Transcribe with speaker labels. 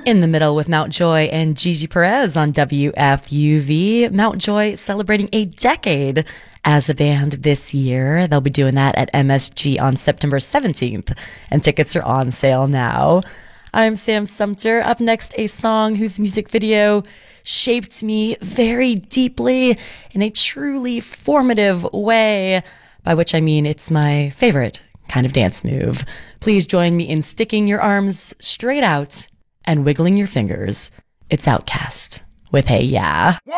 Speaker 1: In the Middle with Mountjoy and Gigi Perez on WFUV. Mountjoy celebrating a decade as a band this year. They'll be doing that at MSG on September 17th, and tickets are on sale now. I'm Sam Sumter. Up next, a song whose music video shaped me very deeply in a truly formative way, by which I mean it's my favorite kind of dance move. Please join me in sticking your arms straight out and wiggling your fingers. It's Outkast with Hey Ya.